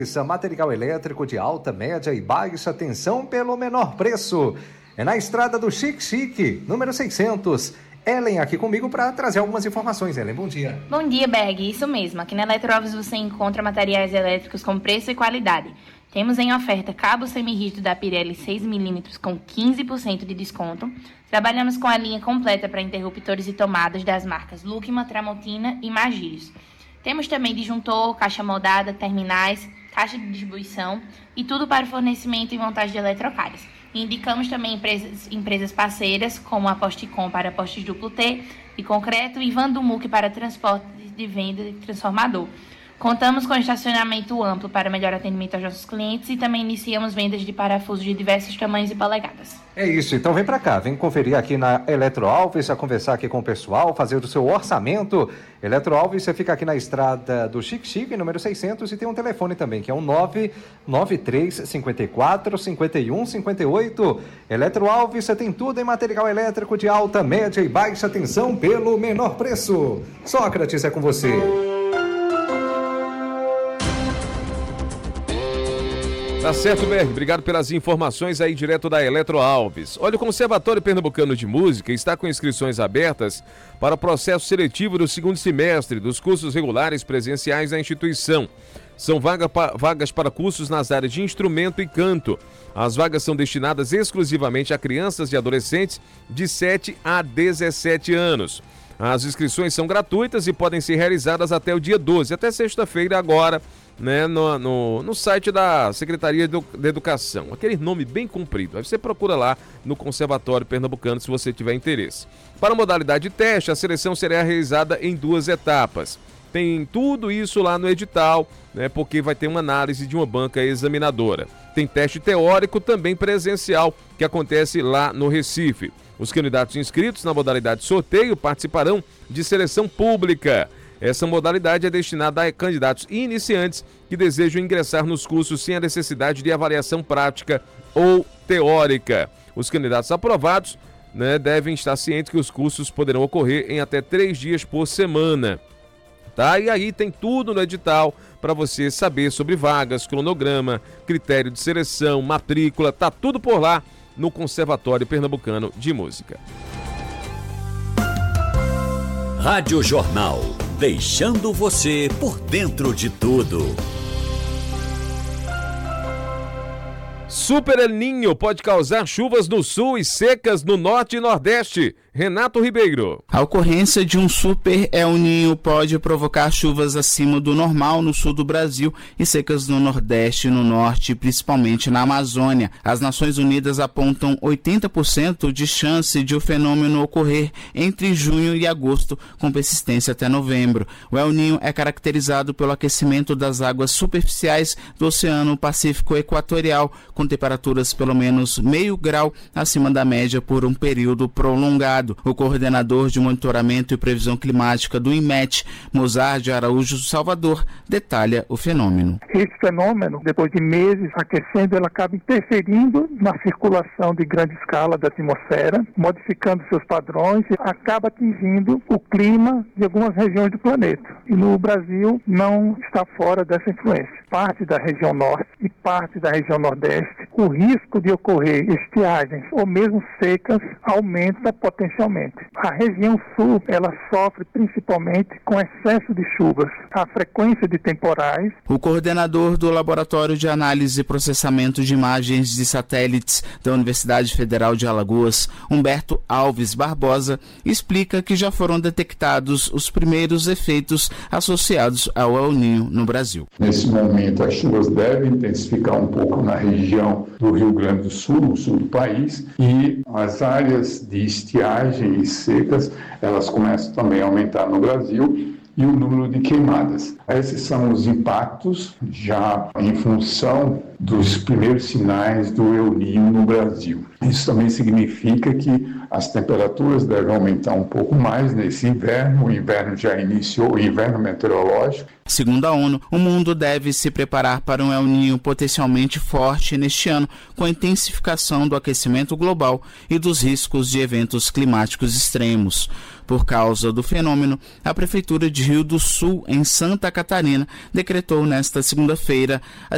Material elétrico de alta, média e baixa tensão pelo menor preço. É na estrada do Chique, número 600. Ellen aqui comigo para trazer algumas informações. Ellen, bom dia. Bom dia, Berg. Isso mesmo. Aqui na Eletroalves você encontra materiais elétricos com preço e qualidade. Temos em oferta cabo semi-rígido da Pirelli 6mm com 15% de desconto. Trabalhamos com a linha completa para interruptores e tomadas das marcas Lukman, Tramontina e Magirus. Temos também disjuntor, caixa moldada, terminais, caixa de distribuição e tudo para fornecimento e montagem de eletrocários. Indicamos também empresas parceiras, como a Posticom para postes duplo T e concreto e Vandumuc para transporte de venda e transformador. Contamos com estacionamento amplo para melhor atendimento aos nossos clientes e também iniciamos vendas de parafusos de diversos tamanhos e polegadas. É isso, então vem para cá, vem conferir aqui na Eletroalves, a conversar aqui com o pessoal, fazer o seu orçamento. Eletroalves, você fica aqui na estrada do Chique, número 600, e tem um telefone também, que é o 993 54 51 58. Eletroalves, você tem tudo em material elétrico de alta, média e baixa tensão pelo menor preço. Sócrates, é com você. Tá certo, Berg. Obrigado pelas informações aí direto da Eletroalves. Olha, o Conservatório Pernambucano de Música está com inscrições abertas para o processo seletivo do segundo semestre dos cursos regulares presenciais da instituição. São vagas para cursos nas áreas de instrumento e canto. As vagas são destinadas exclusivamente a crianças e adolescentes de 7 a 17 anos. As inscrições são gratuitas e podem ser realizadas até o dia 12, até sexta-feira agora, né, no site da Secretaria de Educação. Aquele nome bem comprido. Aí você procura lá no Conservatório Pernambucano se você tiver interesse. Para a modalidade de teste, a seleção será realizada em 2 etapas. Tem tudo isso lá no edital, né, porque vai ter uma análise de uma banca examinadora. Tem teste teórico também presencial, que acontece lá no Recife. Os candidatos inscritos na modalidade sorteio participarão de seleção pública. Essa modalidade é destinada a candidatos iniciantes que desejam ingressar nos cursos sem a necessidade de avaliação prática ou teórica. Os candidatos aprovados, né, devem estar cientes que os cursos poderão ocorrer em até 3 dias por semana. Tá? E aí tem tudo no edital para você saber sobre vagas, cronograma, critério de seleção, matrícula, tá tudo por lá no Conservatório Pernambucano de Música. Rádio Jornal, deixando você por dentro de tudo. Super El Niño pode causar chuvas no sul e secas no norte e nordeste. Renato Ribeiro. A ocorrência de um Super El Niño pode provocar chuvas acima do normal no sul do Brasil e secas no nordeste e no norte, principalmente na Amazônia. As Nações Unidas apontam 80% de chance de o fenômeno ocorrer entre junho e agosto, com persistência até novembro. O El Niño é caracterizado pelo aquecimento das águas superficiais do Oceano Pacífico Equatorial, com temperaturas pelo menos meio grau acima da média por um período prolongado. O coordenador de monitoramento e previsão climática do INMET, Mozart de Araújo Salvador, detalha o fenômeno. Esse fenômeno, depois de meses aquecendo, ele acaba interferindo na circulação de grande escala da atmosfera, modificando seus padrões e acaba atingindo o clima de algumas regiões do planeta. E no Brasil não está fora dessa influência. Parte da região norte e parte da região nordeste, o risco de ocorrer estiagens ou mesmo secas aumenta potencialmente. A região sul, ela sofre principalmente com excesso de chuvas, a frequência de temporais. O coordenador do Laboratório de Análise e Processamento de Imagens de Satélites da Universidade Federal de Alagoas, Humberto Alves Barbosa, explica que já foram detectados os primeiros efeitos associados ao El Niño no Brasil. Nesse momento, as chuvas devem intensificar um pouco na região do Rio Grande do Sul, no sul do país, e as áreas de estiagem e secas, elas começam também a aumentar no Brasil, e o número de queimadas. Esses são os impactos já em função dos primeiros sinais do El Niño no Brasil. Isso também significa que as temperaturas devem aumentar um pouco mais nesse inverno. O inverno já iniciou, o inverno meteorológico. Segundo a ONU, o mundo deve se preparar para um El Niño potencialmente forte neste ano, com a intensificação do aquecimento global e dos riscos de eventos climáticos extremos. Por causa do fenômeno, a Prefeitura de Rio do Sul, em Santa Catarina, decretou nesta segunda-feira